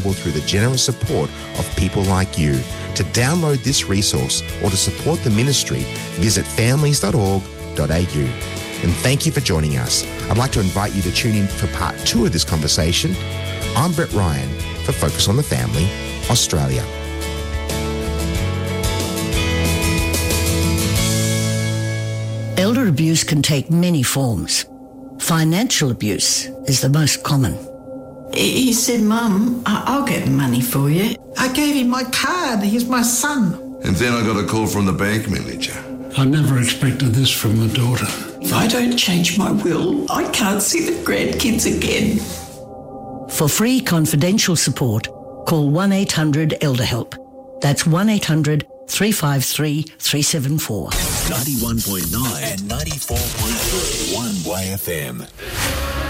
through the generous support of people like you. To download this resource or to support the ministry, visit families.org.au. And thank you for joining us. I'd like to invite you to tune in for part 2 of this conversation. I'm Brett Ryan for Focus on the Family, Australia. Elder abuse can take many forms. Financial abuse is the most common. He said, Mum, I'll get the money for you. I gave him my card. He's my son. And then I got a call from the bank manager. I never expected this from my daughter. If I don't change my will, I can't see the grandkids again. For free confidential support, call 1-800-ELDER-HELP. That's 1-800-353-374. 91.9 and 94.3 One Way FM.